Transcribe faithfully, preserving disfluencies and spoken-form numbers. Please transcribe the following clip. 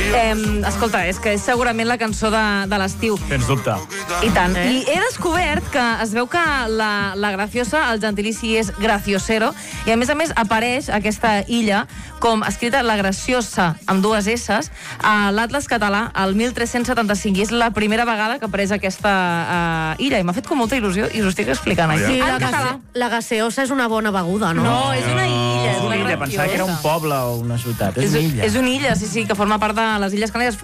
Eh, escolta, és que és segurament la cançó de, de l'estiu. Sens dubte. I tant. Eh? I he descobert que es veu que la, la Graciosa, el gentilici és Graciosero, i a més a més apareix aquesta illa com escrita la Graciosa amb dues esses a l'Atles català el mil tres-cents setanta-cinc, i és la primera vegada que apareix aquesta uh, illa, i m'ha fet com molta il·lusió i us ho estic explicant aquí. Sí, la, En català. gase, la gaseosa és una bona beguda, no? No, és una illa. És una illa, pensava que era un poble o una ciutat. És És, una illa. és una illa, sí, sí, que forma part de les Illes Canàries.